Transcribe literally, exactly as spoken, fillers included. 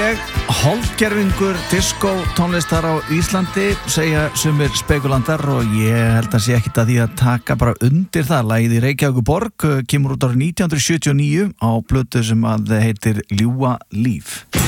alveg holdgervingur disco tónlistar á Íslandi, segja sumir spekulandar, og ég held að sé ekkit að því að taka bara undir það. Lagið í Reykjavíkurborg kemur út árið nítján hundruð sjötíu og níu á plötu sem að heitir Ljúga líf.